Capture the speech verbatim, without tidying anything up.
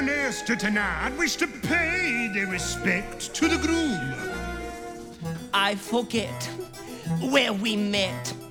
Master Tanad wish to pay their respect to the groom. I forget where we met.